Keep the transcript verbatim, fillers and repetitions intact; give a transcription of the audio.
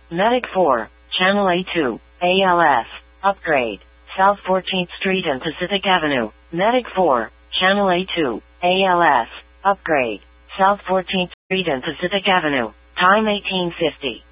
Medic four, Channel A two, A L S, upgrade, South fourteenth Street and Pacific Avenue. Medic four, Channel A two, A L S, upgrade, South fourteenth Street and Pacific Avenue. Time eighteen fifty.